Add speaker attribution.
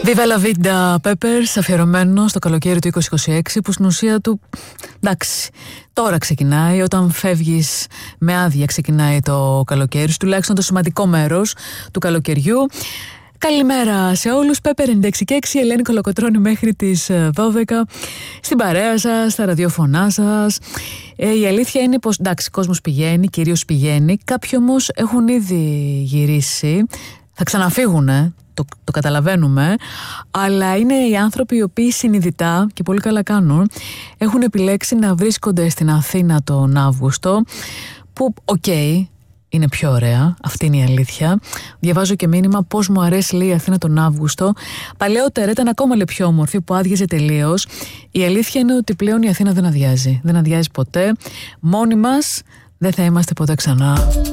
Speaker 1: Viva la Vida Peppers, αφιερωμένο στο καλοκαίρι του 2026, που στην ουσία του, εντάξει, τώρα ξεκινάει. Όταν φεύγεις με άδεια ξεκινάει το καλοκαίρι, τουλάχιστον το σημαντικό μέρος του καλοκαιριού. Καλημέρα σε όλους, Pepper 96,6, Ελένη Κολοκοτρώνη μέχρι τις 12, στην παρέα σας, στα ραδιοφωνά σας. Η αλήθεια είναι πως, εντάξει, κόσμος πηγαίνει, κυρίως πηγαίνει, κάποιοι όμως έχουν ήδη γυρίσει, θα ξαναφύγουνε. Το καταλαβαίνουμε, αλλά είναι οι άνθρωποι οι οποίοι συνειδητά και πολύ καλά κάνουν, έχουν επιλέξει να βρίσκονται στην Αθήνα τον Αύγουστο, που είναι πιο ωραία, αυτή είναι η αλήθεια. Διαβάζω και μήνυμα πως μου αρέσει, λέει, η Αθήνα τον Αύγουστο. Παλαιότερα ήταν ακόμα πιο όμορφη, που άδειαζε τελείως. Η αλήθεια είναι ότι πλέον η Αθήνα δεν αδειάζει ποτέ. Μόνοι μας δεν θα είμαστε ποτέ ξανά.